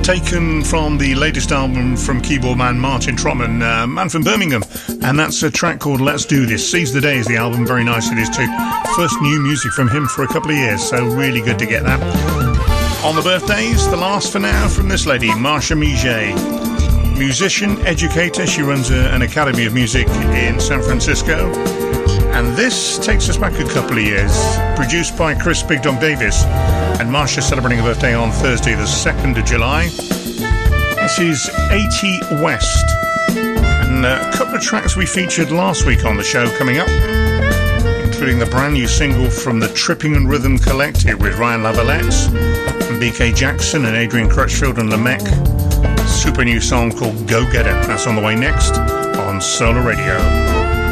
taken from the latest album from keyboard man Martin Trotman, man from Birmingham, and that's a track called Let's Do This. Seize the Day is the album, very nice it is too. First new music from him for a couple of years, so really good to get that. On the birthdays, the last for now from this lady, Marsha Mijet. Musician, educator, she runs an academy of music in San Francisco. And this takes us back a couple of years, produced by Chris Big Dog Davis, and Marsha celebrating a birthday on Thursday the 2nd of July. This is 80 West, and a couple of tracks we featured last week on the show coming up, including the brand new single from the Tripping and Rhythm Collective with Ryan Lavalette, and BK Jackson and Adrian Crutchfield and Lamech. Super new song called Go Get It. That's on the way next on Solar Radio.